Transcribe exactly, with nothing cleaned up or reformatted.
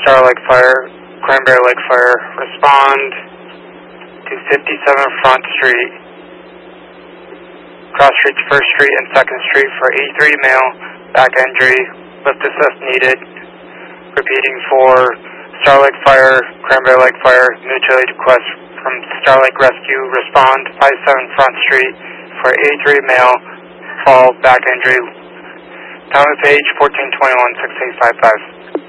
Star Lake Fire, Cranberry Lake Fire, respond to fifty-seven Front Street, cross streets First Street and Second Street for eighty-three male, back injury, lift assist needed. Repeating for Star Lake Fire, Cranberry Lake Fire, mutual aid request from Star Lake Rescue, respond fifty-seven Front Street for eighty-three male, fall, back injury. Pound page fourteen twenty-one, six eight five five.